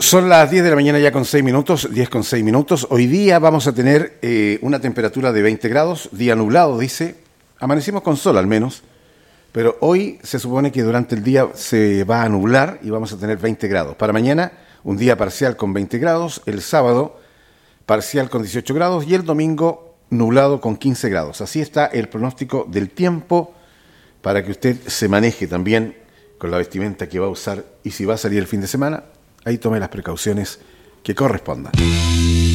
Son las 10 de la mañana ya con 6 minutos, 10 con 6 minutos. Hoy día vamos a tener una temperatura de 20 grados, día nublado, dice. Amanecimos con sol al menos, pero hoy se supone que durante el día se va a nublar y vamos a tener 20 grados. Para mañana, un día parcial con 20 grados, el sábado parcial con 18 grados y el domingo nublado con 15 grados. Así está el pronóstico del tiempo para que usted se maneje también con la vestimenta que va a usar y si va a salir el fin de semana, ahí tome las precauciones que correspondan.